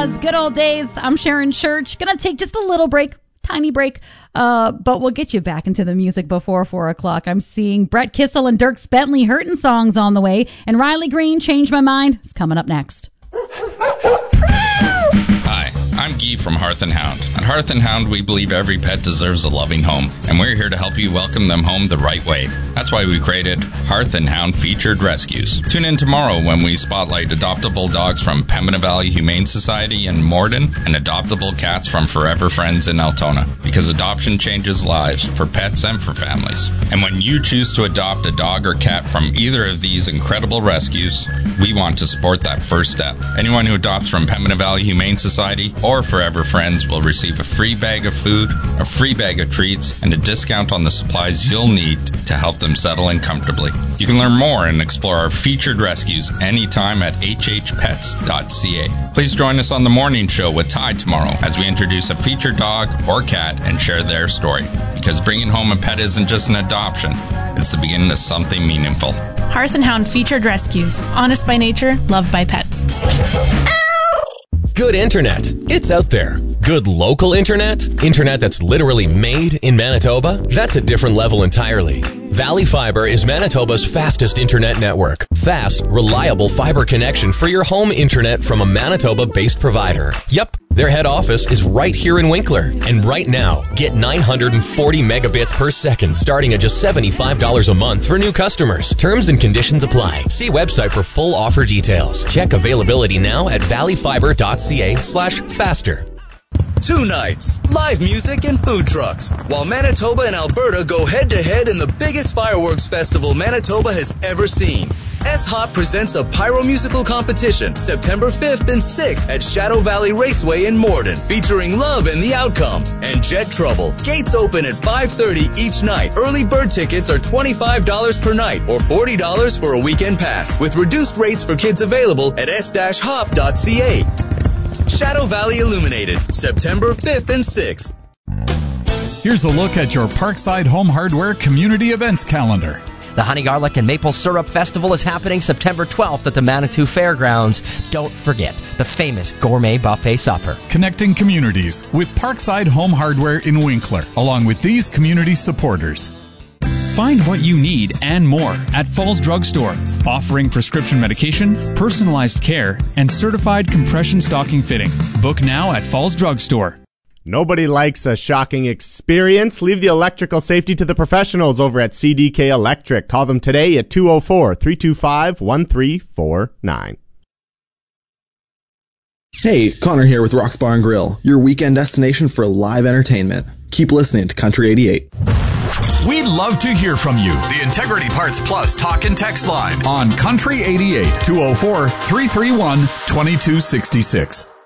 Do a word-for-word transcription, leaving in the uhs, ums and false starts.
was. Good old days. I'm Sharon Church. Gonna take just a little break, tiny break, uh, but we'll get you back into the music before four o'clock. I'm seeing Brett Kissel and Dierks Bentley Hurtin' songs on the way, and Riley Green, Change My Mind, is coming up next. Hi, I'm Guy from Hearth and Hound. At Hearth and Hound, we believe every pet deserves a loving home, and we're here to help you welcome them home the right way. That's why we created Hearth and Hound Featured Rescues. Tune in tomorrow when we spotlight adoptable dogs from Pembina Valley Humane Society in Morden and adoptable cats from Forever Friends in Altona. Because adoption changes lives for pets and for families. And when you choose to adopt a dog or cat from either of these incredible rescues, we want to support that first step. Anyone who adopts from Pembina Valley Humane Society or Forever Friends will receive a free bag of food, a free bag of treats, and a discount on the supplies you'll need to help them settle in comfortably. You can learn more and explore our featured rescues anytime at h h pets dot c a. Please join us on the morning show with Ty tomorrow as we introduce a featured dog or cat and share their story. Because bringing home a pet isn't just an adoption, it's the beginning of something meaningful. Hearth and Hound Featured Rescues. Honest by nature, loved by pets. Good internet. It's out there. Good local internet? Internet that's literally made in Manitoba? That's a different level entirely. Valley Fiber is Manitoba's fastest internet network. Fast, reliable fiber connection for your home internet from a Manitoba-based provider. Yep, their head office is right here in Winkler. And right now, get nine hundred forty megabits per second starting at just seventy-five dollars a month for new customers. Terms and conditions apply. See website for full offer details. Check availability now at valley fiber dot c a slash faster. Two nights, live music and food trucks, while Manitoba and Alberta go head-to-head in the biggest fireworks festival Manitoba has ever seen. S-Hop presents a pyro-musical competition September fifth and sixth at Shadow Valley Raceway in Morden, featuring Love and the Outcome and Jet Trouble. Gates open at five thirty each night. Early bird tickets are twenty-five dollars per night or forty dollars for a weekend pass, with reduced rates for kids available at s dash hop dot c a. Shadow Valley Illuminated, September fifth and sixth. Here's a look at your Parkside Home Hardware Community Events calendar. The Honey Garlic and Maple Syrup Festival is happening September twelfth at the Manitou Fairgrounds. Don't forget the famous gourmet buffet supper. Connecting communities with Parkside Home Hardware in Winkler, along with these community supporters. Find what you need and more at Falls Drug Store, offering prescription medication, personalized care, and certified compression stocking fitting. Book now at Falls Drug Store. Nobody likes a shocking experience. Leave the electrical safety to the professionals over at C D K Electric. Call them today at two oh four, three two five, one three four nine. Hey, Connor here with Rock's Bar and Grill, your weekend destination for live entertainment. Keep listening to Country eighty-eight. We'd love to hear from you. The Integrity Parts Plus talk and text line on Country eighty-eight, two oh four, three three one, two two six six.